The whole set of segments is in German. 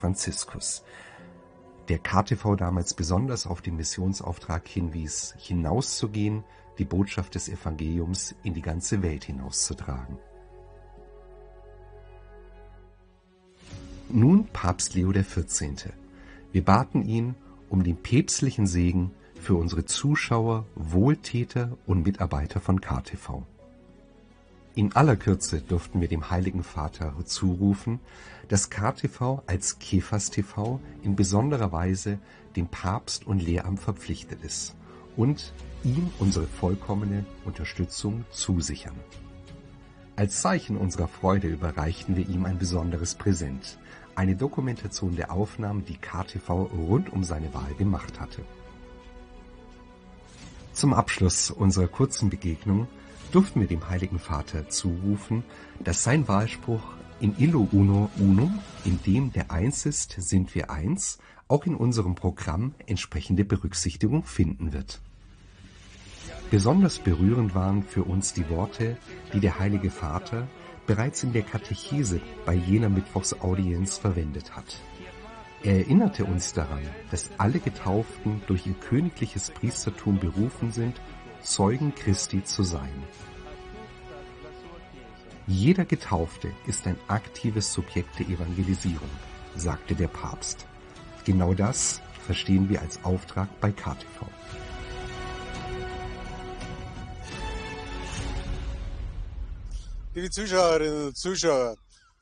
Franziskus, der KTV damals besonders auf den Missionsauftrag hinwies, hinauszugehen, die Botschaft des Evangeliums in die ganze Welt hinauszutragen. Nun Papst Leo XIV. Wir baten ihn um den päpstlichen Segen für unsere Zuschauer, Wohltäter und Mitarbeiter von KTV. In aller Kürze durften wir dem Heiligen Vater zurufen, dass KTV als Kephas TV in besonderer Weise dem Papst und Lehramt verpflichtet ist und ihm unsere vollkommene Unterstützung zusichern. Als Zeichen unserer Freude überreichten wir ihm ein besonderes Präsent, eine Dokumentation der Aufnahmen, die KTV rund um seine Wahl gemacht hatte. Zum Abschluss unserer kurzen Begegnung durften wir dem Heiligen Vater zurufen, dass sein Wahlspruch in illo uno unum, in dem der Eins ist, sind wir eins, auch in unserem Programm entsprechende Berücksichtigung finden wird. Besonders berührend waren für uns die Worte, die der Heilige Vater bereits in der Katechese bei jener Mittwochsaudienz verwendet hat. Er erinnerte uns daran, dass alle Getauften durch ihr königliches Priestertum berufen sind, Zeugen Christi zu sein. Jeder Getaufte ist ein aktives Subjekt der Evangelisierung, sagte der Papst. Genau das verstehen wir als Auftrag bei KTV. Liebe Zuschauerinnen und Zuschauer,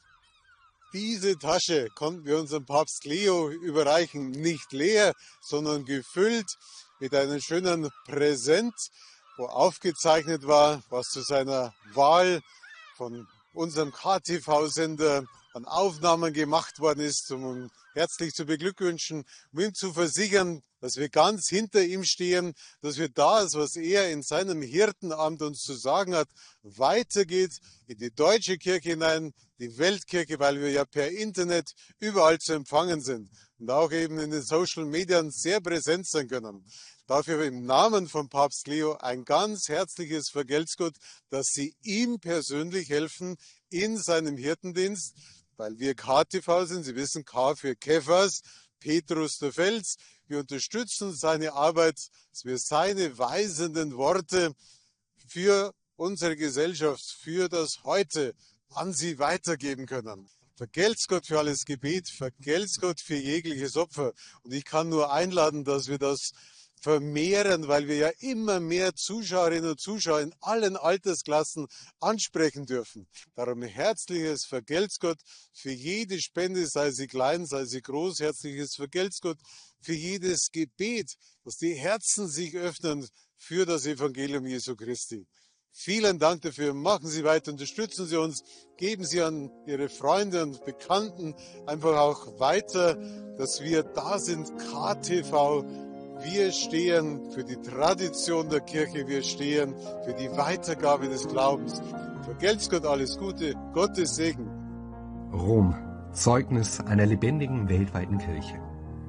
diese Tasche konnten wir unserem Papst Leo überreichen. Nicht leer, sondern gefüllt mit einem schönen Präsent, wo aufgezeichnet war, was zu seiner Wahl von unserem KTV-Sender an Aufnahmen gemacht worden ist, um ihn herzlich zu beglückwünschen, um ihm zu versichern, dass wir ganz hinter ihm stehen, dass wir das, was er in seinem Hirtenamt uns zu sagen hat, weitergeht in die deutsche Kirche hinein, die Weltkirche, weil wir ja per Internet überall zu empfangen sind und auch eben in den Social Medien sehr präsent sein können. Dafür im Namen von Papst Leo ein ganz herzliches Vergelt's Gott, dass Sie ihm persönlich helfen in seinem Hirtendienst, weil wir KTV sind. Sie wissen, K für Kephas, Petrus der Fels. Wir unterstützen seine Arbeit, dass wir seine weisenden Worte für unsere Gesellschaft, für das Heute an Sie weitergeben können. Vergelt's Gott für alles Gebet, vergelt's Gott für jegliches Opfer. Und ich kann nur einladen, dass wir das vermehren, weil wir ja immer mehr Zuschauerinnen und Zuschauer in allen Altersklassen ansprechen dürfen. Darum herzliches Vergelt's Gott für jede Spende, sei sie klein, sei sie groß, herzliches Vergelt's Gott für jedes Gebet, dass die Herzen sich öffnen für das Evangelium Jesu Christi. Vielen Dank dafür. Machen Sie weiter, unterstützen Sie uns, geben Sie an Ihre Freunde und Bekannten einfach auch weiter, dass wir da sind, KTV. Wir stehen für die Tradition der Kirche, wir stehen für die Weitergabe des Glaubens. Vergelt's Gott alles Gute, Gottes Segen. Rom, Zeugnis einer lebendigen weltweiten Kirche.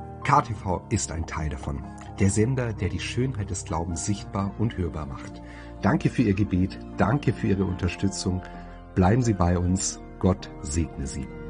KTV ist ein Teil davon. Der Sender, der die Schönheit des Glaubens sichtbar und hörbar macht. Danke für Ihr Gebet, danke für Ihre Unterstützung. Bleiben Sie bei uns, Gott segne Sie.